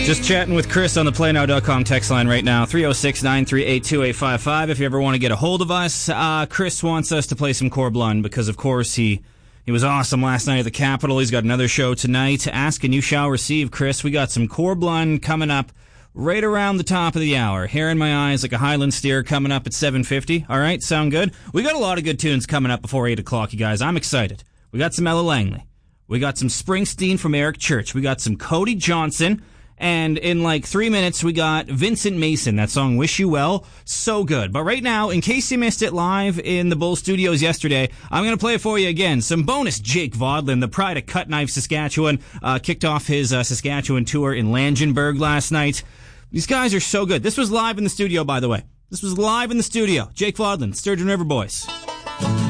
Just chatting with Chris on the PlayNow.com text line right now, 306-938-2855. If you ever want to get a hold of us, Chris wants us to play some Corblund because, of course, he was awesome last night at the Capitol. He's got another show tonight. Ask and you shall receive, Chris. We got some Corblund coming up right around the top of the hour. Hair in my eyes like a Highland steer coming up at 7:50. All right, sound good? We got a lot of good tunes coming up before 8 o'clock, you guys. I'm excited. We got some Ella Langley. We got some Springsteen from Eric Church. We got some Cody Johnson. And in like 3 minutes, we got Vincent Mason, that song Wish You Well. So good. But right now, in case you missed it live in the Bull Studios yesterday, I'm going to play it for you again. Some bonus Jake Vodlin, the pride of Cut Knife, Saskatchewan, kicked off his Saskatchewan tour in Langenburg last night. These guys are so good. This was live in the studio, by the way. This was live in the studio. Jake Vodlin, Sturgeon River Boys.